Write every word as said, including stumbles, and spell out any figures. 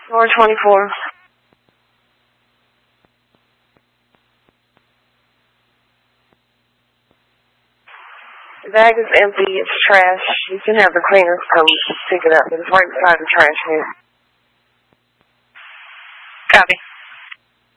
Floor twenty-four. The bag is empty. It's trash. You can have the cleaners come pick it up. It's right beside the trash can. Copy.